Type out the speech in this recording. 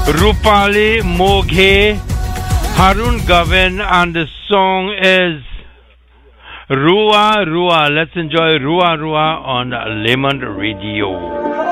Rupali Moghe, Harun Gavin, and the song is Rua Rua. Let's enjoy Rua Rua on Lemon Radio.